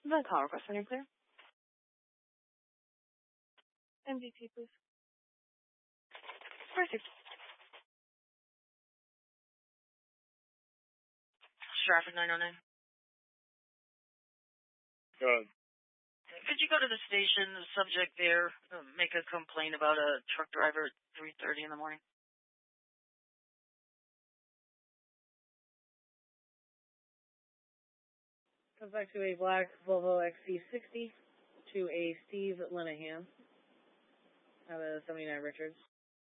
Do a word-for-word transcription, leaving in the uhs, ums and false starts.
The call request when you're clear. M V P, please. Received. Traffic nine oh nine. Go ahead. Could you go to the station, the subject there, uh, make a complaint about a truck driver at three thirty in the morning? Comes back to a black Volvo X C sixty to a Steve Linehan out of seventy-nine Richards.